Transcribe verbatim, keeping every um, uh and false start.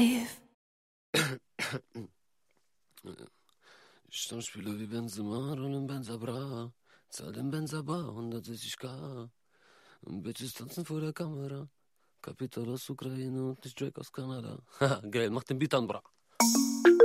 life. Stammspieler wie Benzema, Rollen Benza Bra, zahl den Benza Bar, hundertsechzig K. Bitches tanzen vor der Kamera. Kapital aus Ukraine und nicht Drake aus Kanada. Haha, geil, mach den Beat an, bra.